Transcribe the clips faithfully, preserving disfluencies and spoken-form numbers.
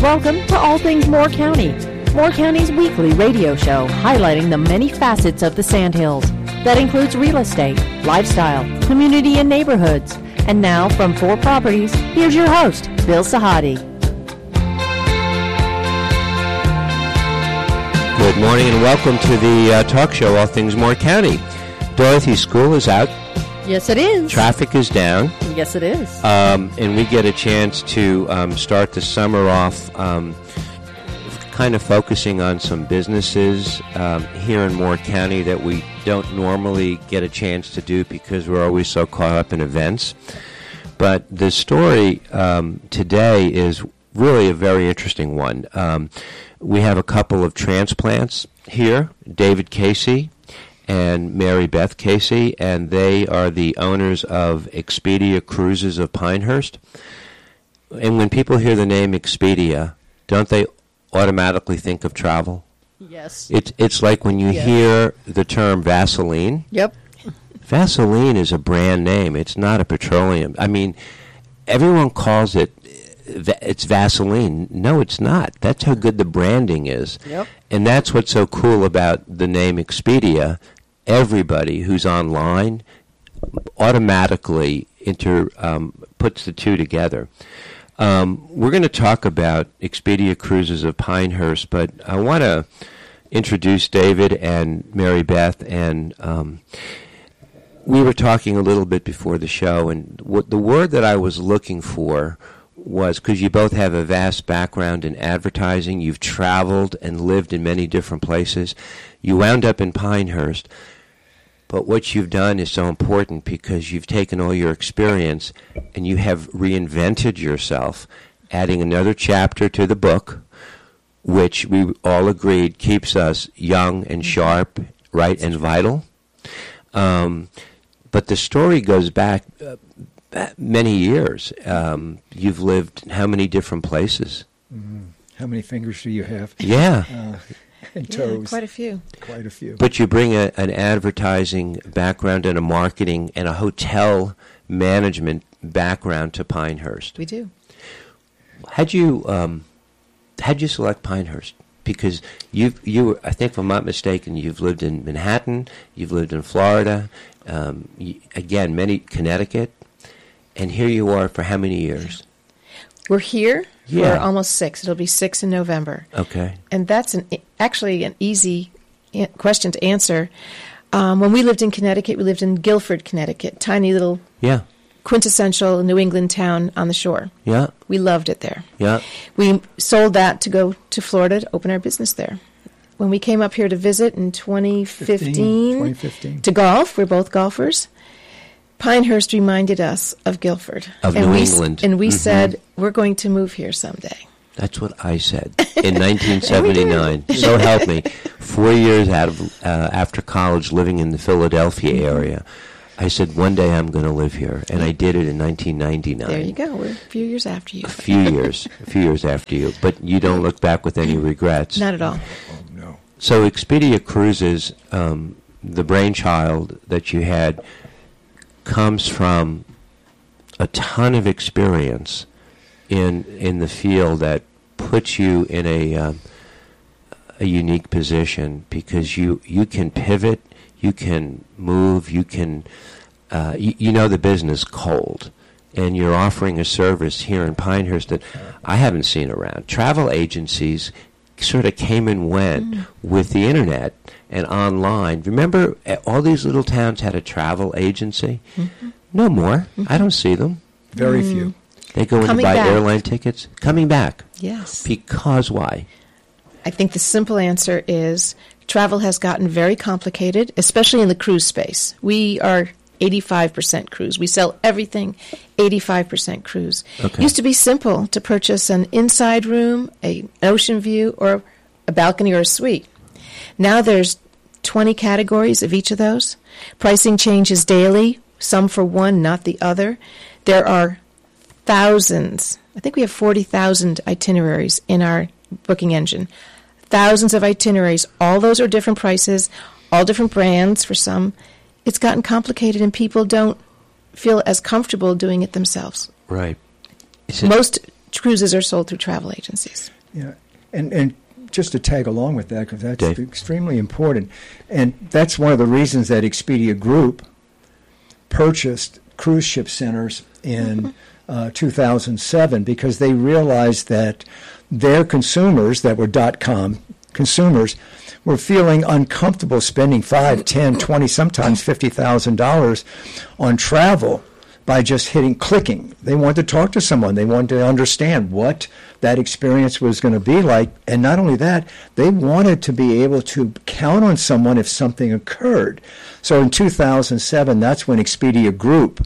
Welcome to All Things Moore County, Moore County's weekly radio show highlighting the many facets of the Sandhills. That includes real estate, lifestyle, community, and neighborhoods. And now, from Four Properties, here's your host, Bill Sahadi. Good morning and welcome to the uh, talk show, All Things Moore County. Dorothy, school is out. Yes, it is. Traffic is down. Yes, it is. Um, and we get a chance to um, start the summer off um, kind of focusing on some businesses um, here in Moore County that we don't normally get a chance to do because we're always so caught up in events. But the story um, today is really a very interesting one. Um, we have a couple of transplants here, David Casey and Mary Beth Casey, and they are the owners of Expedia Cruises of Pinehurst. And when people hear the name Expedia, don't they automatically think of travel? Yes. It's it's like when you yes. hear the term Vaseline. Yep. Vaseline is a brand name. It's not a petroleum. I mean, everyone calls it, it's Vaseline. No, it's not. That's how good the branding is. Yep. And that's what's so cool about the name Expedia. Everybody who's online automatically inter um, puts the two together. Um, we're going to talk about Expedia Cruises of Pinehurst, but I want to introduce David and Mary Beth. And um, we were talking a little bit before the show, and what the word that I was looking for was, because you both have a vast background in advertising, you've traveled and lived in many different places. You wound up in Pinehurst, but what you've done is so important because you've taken all your experience and you have reinvented yourself, adding another chapter to the book, which we all agreed keeps us young and sharp, right, and vital. Um, but the story goes back uh, many years. Um, you've lived how many different places? Mm-hmm. How many fingers do you have? Yeah. Uh, and yeah, toes. quite a few. Quite a few. But you bring a, an advertising background and a marketing and a hotel management background to Pinehurst. We do. How'd you, um, how'd you select Pinehurst? Because you, you, I think if I'm not mistaken, you've lived in Manhattan, you've lived in Florida, um, you, again, many, Connecticut. And here you are for how many years? We're here Yeah. for almost six. It'll be six in November. Okay. And that's an actually an easy a- question to answer. Um, when we lived in Connecticut, we lived in Guilford, Connecticut, tiny little Yeah. quintessential New England town on the shore. Yeah. We loved it there. Yeah. We sold that to go to Florida to open our business there. When we came up here to visit in twenty fifteen, twenty fifteen. to golf, we're both golfers, Pinehurst reminded us of Guilford. Of and New we, England. And we Mhm. said, we're going to move here someday. That's what I said in nineteen seventy-nine. So help me. Four years out of uh, after college, living in the Philadelphia area, I said one day I'm going to live here, and I did it in nineteen ninety-nine. There you go. We're a few years after you. A few years, a few years after you, but you don't look back with any regrets. Not at all. Oh, no. So Expedia Cruises, um, the brainchild that you had, comes from a ton of experience in in the field that puts you in a um, a unique position because you you can pivot, you can move, you can uh, you, you know the business cold, and you're offering a service here in Pinehurst that I haven't seen around. Travel agencies sort of came and went mm. with the internet and online. Remember, all these little towns had a travel agency? Mm-hmm. No more. Mm-hmm. I don't see them. Very mm. few. They go in Coming to buy back. airline tickets. Coming back. Yes. Because why? I think the simple answer is travel has gotten very complicated, especially in the cruise space. We are eighty-five percent cruise. We sell everything eighty-five percent cruise. Okay. Used to be simple to purchase an inside room, a, an ocean view, or a balcony or a suite. Now there's twenty categories of each of those. Pricing changes daily, some for one, not the other. There are thousands, I think we have forty thousand itineraries in our booking engine. Thousands of itineraries. All those are different prices, all different brands for some. It's gotten complicated and people don't feel as comfortable doing it themselves. Right. Most cruises are sold through travel agencies. Yeah, and and just to tag along with that, because that's Dave. extremely important, and that's one of the reasons that Expedia Group purchased cruise ship centers in uh, two thousand seven, because they realized that their consumers that were dot-com consumers were feeling uncomfortable spending five, ten, twenty, sometimes fifty thousand dollars on travel by just hitting clicking. They wanted to talk to someone. They wanted to understand what that experience was going to be like. And not only that, they wanted to be able to count on someone if something occurred. So in two thousand seven, that's when Expedia Group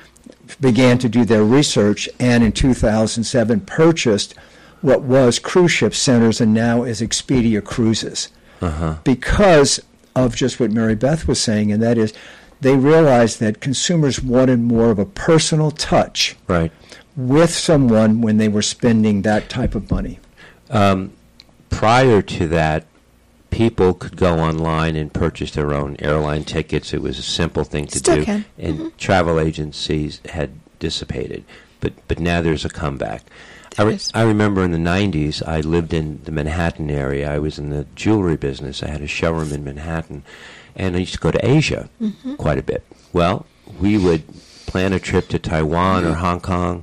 began to do their research, and in two thousand seven purchased what was Cruise Ship Centers and now is Expedia Cruises. Uh-huh. Because of just what Mary Beth was saying, and that is they realized that consumers wanted more of a personal touch Right. with someone when they were spending that type of money. Um, prior to that, people could go online and purchase their own airline tickets. It was a simple thing to Still do. can. And Mm-hmm. travel agencies had dissipated. But but now there's a comeback. I, There re- is. I remember in the nineties, I lived in the Manhattan area. I was in the jewelry business. I had a showroom in Manhattan. And I used to go to Asia Mm-hmm. quite a bit. Well, we would plan a trip to Taiwan or Hong Kong,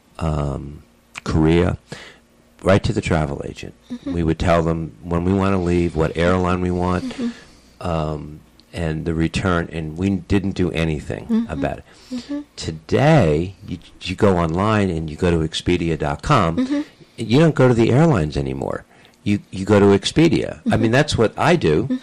um, Korea, right to the travel agent. Mm-hmm. We would tell them when we want to leave, what airline we want, Mm-hmm. um, and the return, and we didn't do anything Mm-hmm. about it. Today, you, you go online and you go to Expedia dot com. Mm-hmm. You don't go to the airlines anymore. You you go to Expedia. I mean, that's what I do.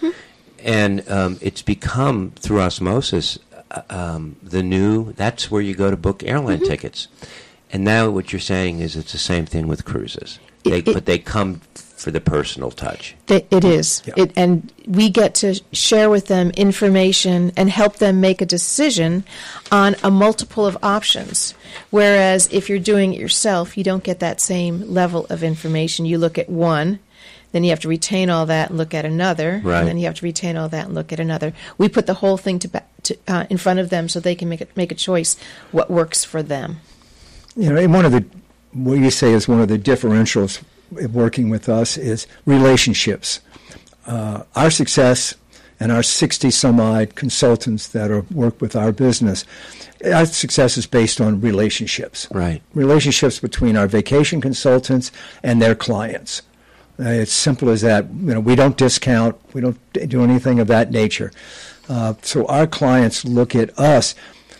And um, it's become, through osmosis, uh, um, the new, that's where you go to book airline tickets. And now what you're saying is it's the same thing with cruises. They, It- it- but they come for the personal touch. It, it is. Yeah. It, and we get to share with them information and help them make a decision on a multiple of options. Whereas if you're doing it yourself, you don't get that same level of information. You look at one, then you have to retain all that and look at another, Right. and then you have to retain all that and look at another. We put the whole thing to, ba- to uh, in front of them so they can make it, make a choice what works for them. You know, and one of the, what you say is one of the differentials of working with us is relationships. Uh, our success and our sixty some odd consultants that are work with our business, our success is based on relationships. Right. Relationships between our vacation consultants and their clients. Uh, it's simple as that. You know, we don't discount. We don't d- do anything of that nature. Uh, so our clients look at us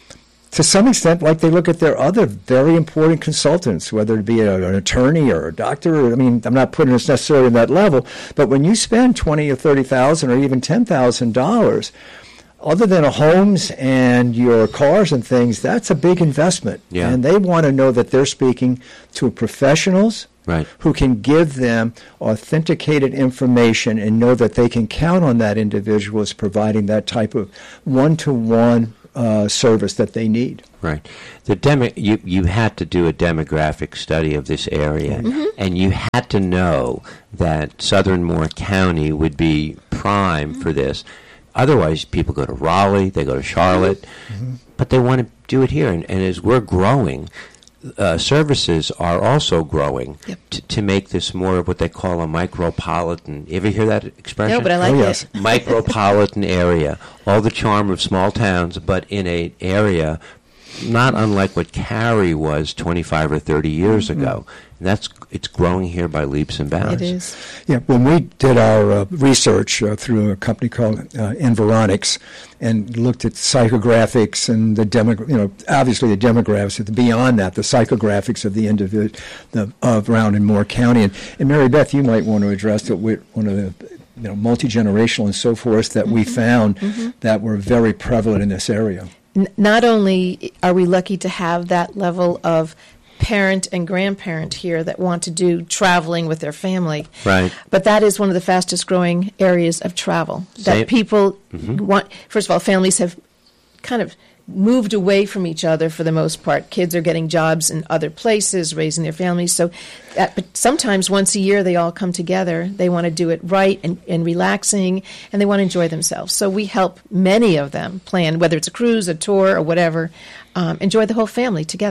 to some extent like they look at their other very important consultants, whether it be a, an attorney or a doctor. Or, I mean, I'm not putting us necessarily on that level, but when you spend twenty or thirty thousand or even ten thousand dollars, other than homes and your cars and things, that's a big investment. Yeah. And they want to know that they're speaking to professionals Right. who can give them authenticated information and know that they can count on that individual as providing that type of one-to-one uh, service that they need. Right. The demo, you, you had to do a demographic study of this area, and you had to know that Southern Moore County would be prime for this. Otherwise, people go to Raleigh, they go to Charlotte, but they want to do it here. And, and as we're growing, uh, services are also growing Yep. t- to make this more of what they call a micropolitan. You ever hear that expression? No, but I like Oh, yes. it. Micropolitan area, all the charm of small towns, but in a area not unlike what Cary was twenty-five or thirty years ago. And that's it's growing here by leaps and bounds. It is. Yeah, when we did our uh, research uh, through a company called uh, Environics and looked at psychographics and the demo, you know, obviously the demographics, but beyond that, the psychographics of the individual the, of around in Moore County. And, and Mary Beth, you might want to address it with one of the, you know, multi-generational and so forth that we found that were very prevalent in this area. N- not only are we lucky to have that level of parent and grandparent here that want to do traveling with their family, Right. but that is one of the fastest growing areas of travel. Same. That people want, first of all, families have kind of moved away from each other for the most part. Kids are getting jobs in other places, raising their families. So, that, but sometimes once a year they all come together. They want to do it right and, and relaxing, and they want to enjoy themselves. So we help many of them plan, whether it's a cruise, a tour, or whatever, um, enjoy the whole family together.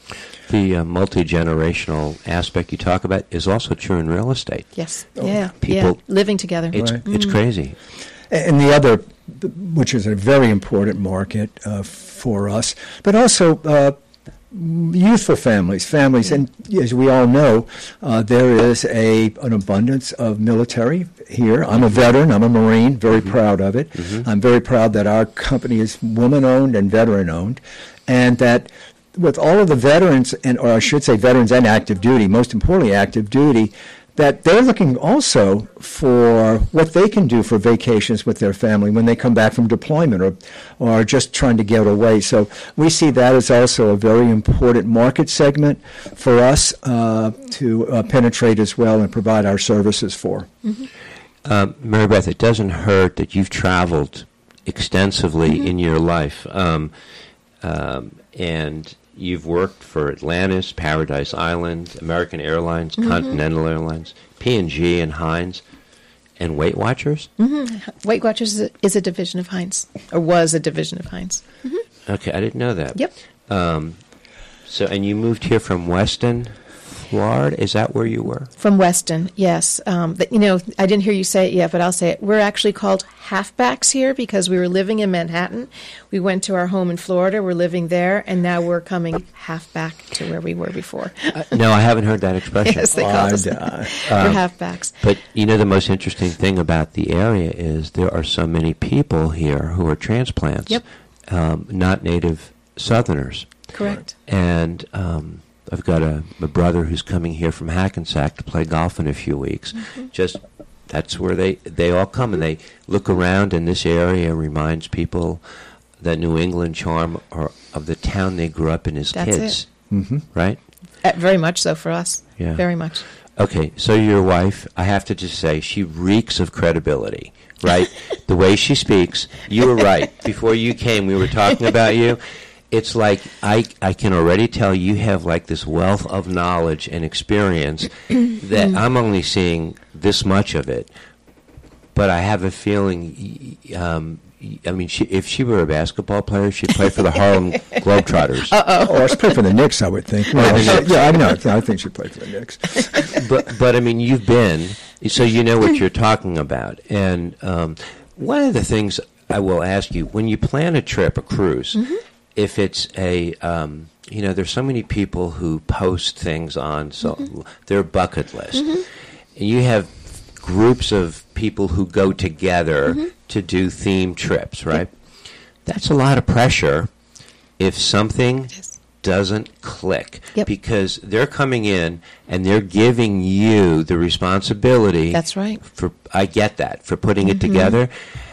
The uh, multi-generational aspect you talk about is also true in real estate. Yes. Oh, yeah. people- yeah. Living together. It's Right. it's crazy. And the other, which is a very important market uh, for us, but also uh, youthful families, families, and as we all know, uh, there is a an abundance of military here. I'm a veteran. I'm a Marine. Very proud of it. I'm very proud that our company is woman-owned and veteran-owned, and that with all of the veterans, and or I should say veterans and active duty, most importantly active duty, that they're looking also for what they can do for vacations with their family when they come back from deployment or or just trying to get away. So we see that as also a very important market segment for us uh, to uh, penetrate as well and provide our services for. Mm-hmm. Um, Mary Beth, it doesn't hurt that you've traveled extensively Mm-hmm. in your life, um, um, and you've worked for Atlantis, Paradise Island, American Airlines, Mm-hmm. Continental Airlines, P and G, and Heinz, and Weight Watchers. Mm-hmm. Weight Watchers is a, is a division of Heinz, or was a division of Heinz. Okay, I didn't know that. Yep. Um, so, and you moved here from Weston, Florida. Is that where you were? From Weston, yes. Um, but, you know, I didn't hear you say it yet, but I'll say it. We're actually called halfbacks here because we were living in Manhattan. We went to our home in Florida. We're living there, and now we're coming half back to where we were before. Uh, no, I haven't heard that expression. Yes, they call us. uh, We're halfbacks. But you know, the most interesting thing about the area is there are so many people here who are transplants, Yep. um, not native Southerners. Correct. And um, I've got a, a brother who's coming here from Hackensack to play golf in a few weeks. Mm-hmm. Just that's where they, they all come, and they look around, and this area reminds people the New England charm or of the town they grew up in as That's kids. Mm-hmm. Right? Uh, very much so for us. Yeah. Very much. Okay, so your wife, I have to just say, she reeks of credibility, right? The way she speaks, you were right. Before you came, we were talking about you. It's like I, I can already tell you have like this wealth of knowledge and experience that I'm only seeing this much of it. But I have a feeling, y- um, y- I mean, she, if she were a basketball player, she'd play for the Harlem Globetrotters. Oh, she's played for the Knicks, I would think. No, she- yeah, I know. I think she played for the Knicks. but but I mean, you've been, so you know what you're talking about. And um, one of the things I will ask you, when you plan a trip, a cruise, Mm-hmm. if it's a, um, you know, there's so many people who post things on so Mm-hmm. their bucket list. And you have groups of people who go together Mm-hmm. to do themed trips, right? That's a lot of pressure if something Yes. doesn't click, Yep. because they're coming in and they're giving you the responsibility. That's right. For I get that, for putting it together,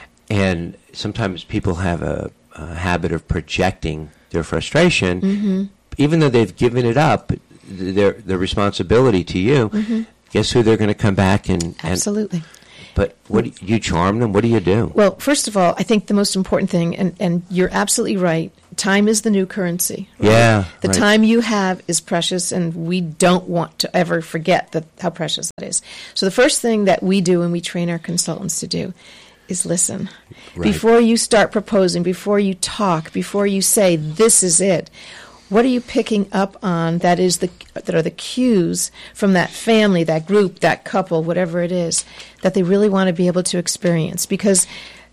and sometimes people have a, a habit of projecting their frustration, even though they've given it up, their their responsibility to you. Guess who they're going to come back and, and Absolutely. But what do you, you charm them? What do you do? Well, first of all, I think the most important thing, and, and you're absolutely right, time is the new currency. right? Yeah, The right. time you have is precious, and we don't want to ever forget that how precious that is. So the first thing that we do and we train our consultants to do is listen. Right. Before you start proposing, before you talk, before you say, this is it, what are you picking up on that is the that are the cues from that family, that group, that couple, whatever it is, that they really want to be able to experience? Because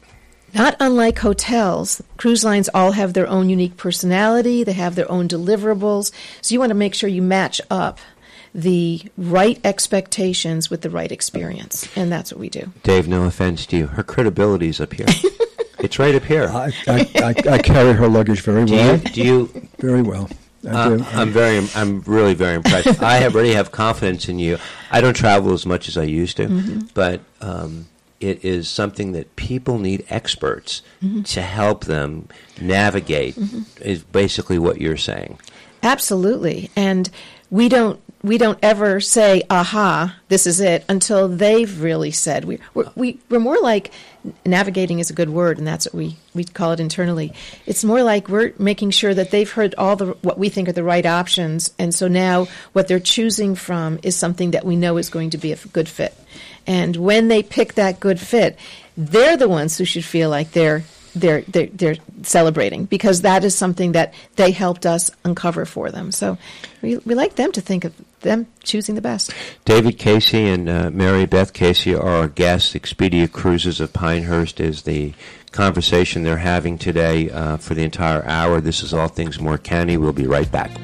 not unlike hotels, cruise lines all have their own unique personality, they have their own deliverables, so you want to make sure you match up the right expectations with the right experience, and that's what we do. Dave, no offense to you, her credibility's up here. It's right up here. I, I, I, I carry her luggage very Do well. you? Do you? Very well. I Uh, do. I'm very, I'm really very impressed. I have, already have confidence in you. I don't travel as much as I used to, but um, it is something that people need experts to help them navigate. Is basically what you're saying. Absolutely. And we don't we don't ever say, aha, this is it, until they've really said. We, we're, we, we're more like, navigating is a good word, and that's what we, we call it internally. It's more like we're making sure that they've heard all the what we think are the right options, and so now what they're choosing from is something that we know is going to be a good fit. And when they pick that good fit, they're the ones who should feel like they're they're, they're they're celebrating, because that is something that they helped us uncover for them. So we we like them to think of them choosing the best. David Casey and uh, Mary Beth Casey are our guests. Expedia Cruises of Pinehurst is the conversation they're having today uh, for the entire hour. This is All Things Moore County. We'll be right back.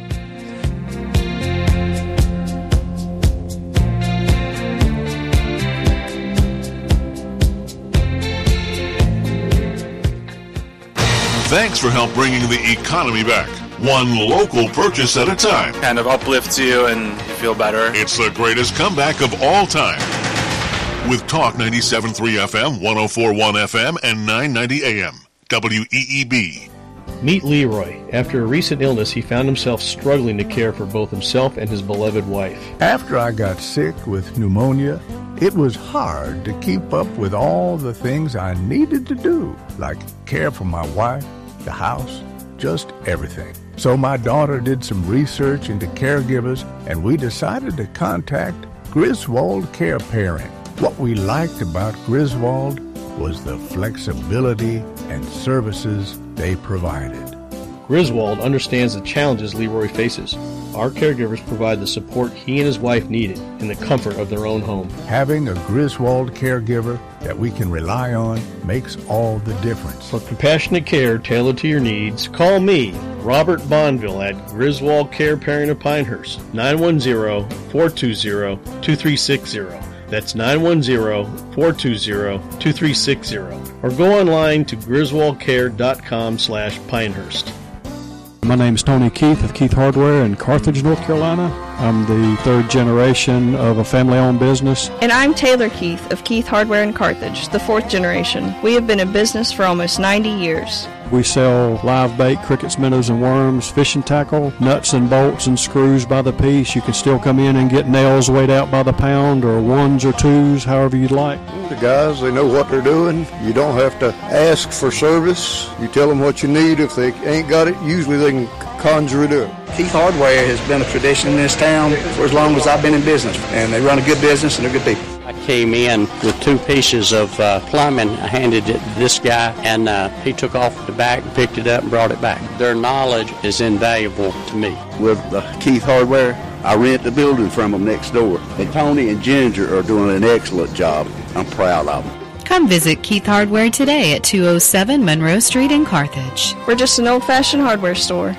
Thanks for help bringing the economy back, one local purchase at a time. Kind of uplifts you and you feel better. It's the greatest comeback of all time. With Talk ninety-seven point three F M, one oh four point one F M, and nine ninety A M. W E E B. Meet Leroy. After a recent illness, he found himself struggling to care for both himself and his beloved wife. After I got sick with pneumonia, it was hard to keep up with all the things I needed to do, like care for my wife, the house, just everything. So my daughter did some research into caregivers, and we decided to contact Griswold Care Parent. What we liked about Griswold was the flexibility and services they provided. Griswold understands the challenges Leroy faces. Our caregivers provide the support he and his wife needed in the comfort of their own home. Having a Griswold caregiver that we can rely on makes all the difference. For compassionate care tailored to your needs, call me, Robert Bonville, at Griswold Care Parent of Pinehurst, nine one zero, four two zero, two three six zero. That's nine one zero, four two zero, two three six zero. Or go online to griswoldcare.com slash Pinehurst. My name is Tony Keith of Keith Hardware in Carthage, North Carolina. I'm the third generation of a family-owned business. And I'm Taylor Keith of Keith Hardware in Carthage, the fourth generation. We have been in business for almost ninety years. We sell live bait, crickets, minnows, and worms, fishing tackle, nuts and bolts and screws by the piece. You can still come in and get nails weighed out by the pound, or ones or twos, however you'd like. The guys, they know what they're doing. You don't have to ask for service. You tell them what you need. If they ain't got it, usually they can conjure it up. Keith Hardware has been a tradition in this town for as long as I've been in business, and they run a good business and they're good people. I came in with two pieces of uh, plumbing. I handed it to this guy, and uh, he took off the back, picked it up, and brought it back. Their knowledge is invaluable to me. With uh, Keith Hardware, I rent the building from them next door. And Tony and Ginger are doing an excellent job. I'm proud of them. Come visit Keith Hardware today at two oh seven Monroe Street in Carthage. We're just an old-fashioned hardware store.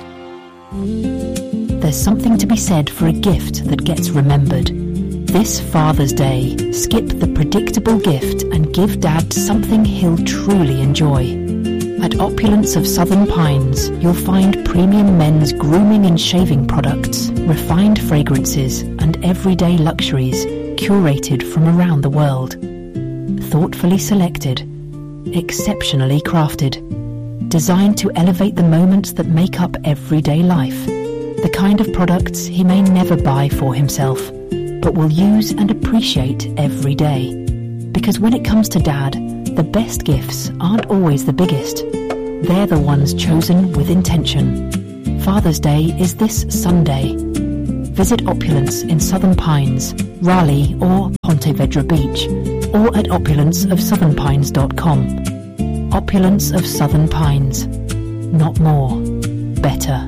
There's something to be said for a gift that gets remembered. This Father's Day, skip the predictable gift and give Dad something he'll truly enjoy. At Opulence of Southern Pines, you'll find premium men's grooming and shaving products, refined fragrances, and everyday luxuries curated from around the world. Thoughtfully selected, exceptionally crafted, designed to elevate the moments that make up everyday life. The kind of products he may never buy for himself, but will use and appreciate every day. Because when it comes to Dad, the best gifts aren't always the biggest. They're the ones chosen with intention. Father's Day is this Sunday. Visit Opulence in Southern Pines, Raleigh or Ponte Vedra Beach, or at opulence of southern pines dot com. Opulence of Southern Pines. Not more. Better.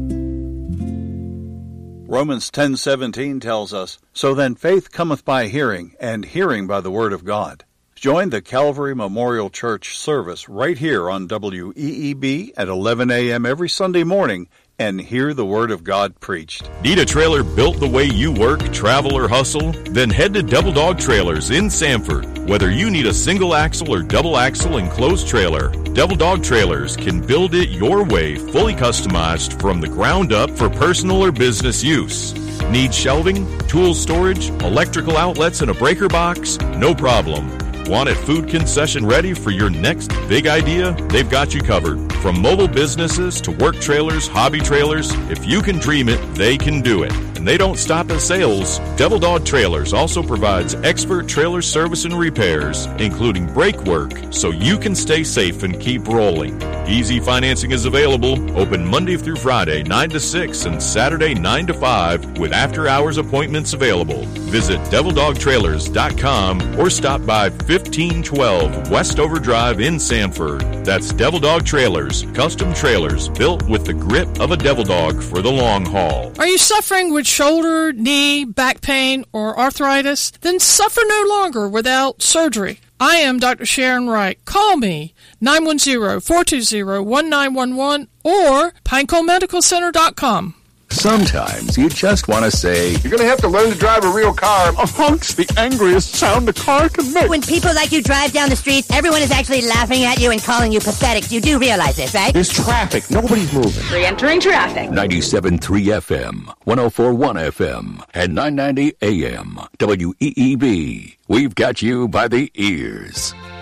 Romans ten seventeen tells us, "So then faith cometh by hearing, and hearing by the word of God." Join the Calvary Memorial Church service right here on W E E B at eleven a.m. every Sunday morning and hear the Word of God preached. Need a trailer built the way you work, travel, or hustle? Then head to Double Dog Trailers in Sanford. Whether you need a single axle or double axle enclosed trailer, Double Dog Trailers can build it your way, fully customized from the ground up for personal or business use. Need shelving, tool storage, electrical outlets, and a breaker box? No problem. Want it food concession ready for your next big idea? They've got you covered. From mobile businesses to work trailers, hobby trailers, if you can dream it, they can do it. And they don't stop at sales. Devil Dog Trailers also provides expert trailer service and repairs, including brake work, so you can stay safe and keep rolling. Easy financing is available, open Monday through Friday, nine to six, and Saturday, nine to five, with after-hours appointments available. Visit devil dog trailers dot com or stop by fifteen twelve West Overdrive in Sanford. That's Devil Dog Trailers, custom trailers built with the grip of a devil dog for the long haul. Are you suffering with shoulder, knee, back pain, or arthritis? Then suffer no longer without surgery. I am Doctor Sharon Wright. Call me, nine one zero, four two zero, one nine one one or pinecone medical center dot com. Sometimes you just want to say, you're going to have to learn to drive a real car. A honk's the angriest sound a car can make. When people like you drive down the street, everyone is actually laughing at you and calling you pathetic. You do realize this, right? There's traffic. Nobody's moving. Re-entering traffic. ninety-seven point three F M, one oh four point one F M, and nine ninety A M. W E E B. We've got you by the ears.